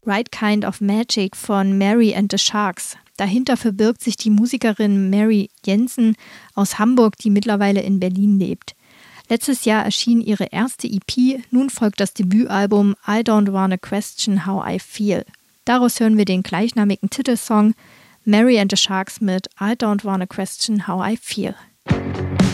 Right Kind of Magic von Mary and the Sharks. Dahinter verbirgt sich die Musikerin Mary Jensen aus Hamburg, die mittlerweile in Berlin lebt. Letztes Jahr erschien ihre erste EP, nun folgt das Debütalbum I Don't Wanna Question How I Feel. Daraus hören wir den gleichnamigen Titelsong Mary and the Sharks mit I Don't Wanna Question How I Feel.